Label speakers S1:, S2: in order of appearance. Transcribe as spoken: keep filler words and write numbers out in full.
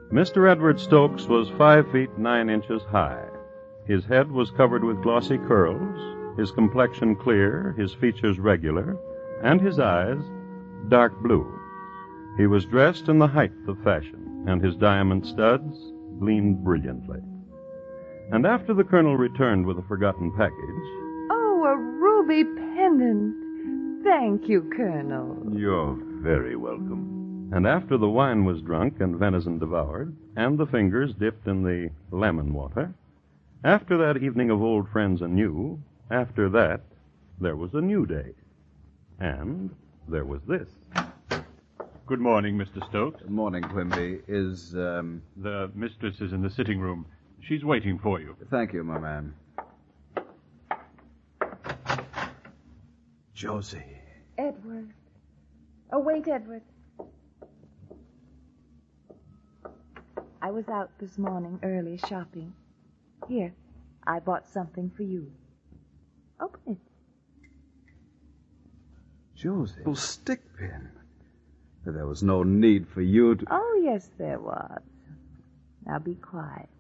S1: Mister Edward Stokes was five feet nine inches high. His head was covered with glossy curls, his complexion clear, his features regular, and his eyes dark blue. He was dressed in the height of fashion, and his diamond studs gleamed brilliantly. And after the colonel returned with a forgotten package...
S2: Oh, a ruby pendant. Thank you, Colonel.
S3: You're very welcome.
S1: And after the wine was drunk and venison devoured, and the fingers dipped in the lemon water, after that evening of old friends and new, after that, there was a new day. And there was this.
S4: Good morning, Mister Stokes.
S3: Good morning, Quimby. Is, um...
S4: The mistress is in the sitting room. She's waiting for you.
S3: Thank you, my man. Josie.
S2: Edward. Oh, wait, Edward. I was out this morning early shopping. Here, I bought something for you. Open it.
S3: Josie. Oh, stick pin. There was no need for you to...
S2: Oh, yes, there was. Now be quiet.